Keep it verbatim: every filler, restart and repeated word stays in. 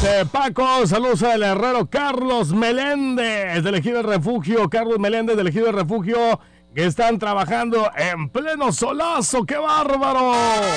Dice Paco, saludos al herrero Carlos Meléndez del Ejido del Refugio. Carlos Meléndez del Ejido del Refugio, que están trabajando en pleno solazo. ¡Qué bárbaro!